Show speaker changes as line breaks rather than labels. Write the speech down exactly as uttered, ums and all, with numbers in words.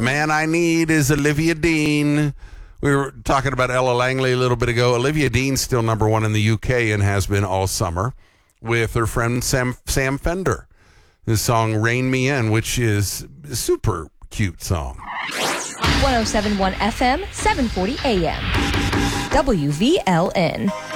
Man I Need is Olivia Dean. We were talking about Ella Langley a little bit ago. Olivia Dean's still number one in the U K and has been all summer with her friend Sam, Sam Fender. The song Rain Me In, which is a super cute song.
one oh seven point one F M, seven forty A M. W V L N.